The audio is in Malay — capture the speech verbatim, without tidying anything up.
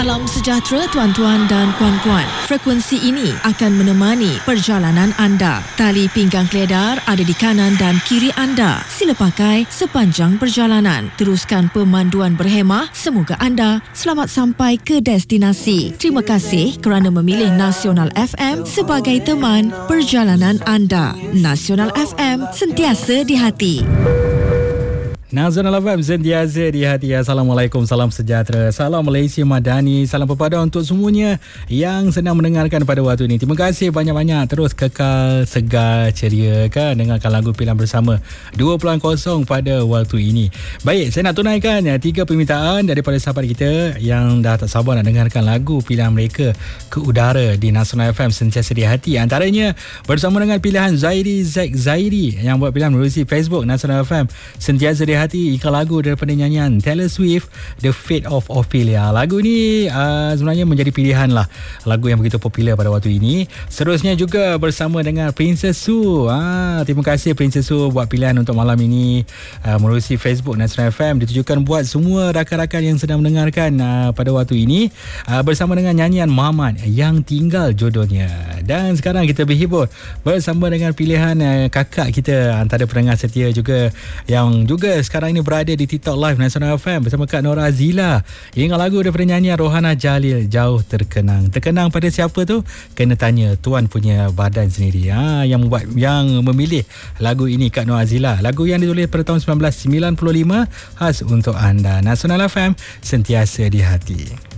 Salam sejahtera tuan-tuan dan puan-puan. Frekuensi ini akan menemani perjalanan anda. Tali pinggang keledar ada di kanan dan kiri anda. Sila pakai sepanjang perjalanan. Teruskan pemanduan berhemah. Semoga anda selamat sampai ke destinasi. Terima kasih kerana memilih Nasional F M sebagai teman perjalanan anda. Nasional F M, sentiasa di hati. Nasional F M, sentiasa di hati. Assalamualaikum, salam sejahtera, salam Malaysia Madani, salam pepada untuk semuanya yang sedang mendengarkan pada waktu ini. Terima kasih banyak-banyak, terus kekal segar ceria kan dengarkan lagu pilihan bersama dua kosong pada waktu ini. Baik, saya nak tunaikan ya, tiga permintaan daripada sahabat kita yang dah tak sabar nak dengarkan lagu pilihan mereka ke udara di Nasional F M sentiasa di hati. Antaranya bersama dengan pilihan Zairi Zack Zairi yang buat pilihan melalui Facebook Nasional F M sentiasa di hati, iklan lagu daripada nyanyian Taylor Swift, The Fate of Ophelia. Lagu ni uh, sebenarnya menjadi pilihan lah, lagu yang begitu popular pada waktu ini. Seterusnya juga bersama dengan Princess Su. Ah, terima kasih Princess Su buat pilihan untuk malam ini uh, melalui Facebook Nasional F M, ditujukan buat semua rakan-rakan yang sedang mendengarkan uh, pada waktu ini, uh, bersama dengan nyanyian Muhammad Yang Tinggal Jodohnya. Dan sekarang kita berhibur bersama dengan pilihan uh, kakak kita, antara pendengar setia juga yang juga sekarang ini berada di TikTok Live Nasional F M bersama Kak Nora Zila. Ingat lagu daripada nyanyian Rohana Jalil, Jauh Terkenang. Terkenang pada siapa tu? Kena tanya tuan punya badan sendiri. Ha, yang membuat, yang memilih lagu ini Kak Nora Zila. Lagu yang ditulis pada tahun sembilan belas sembilan puluh lima, khas untuk anda. Nasional F M, sentiasa di hati.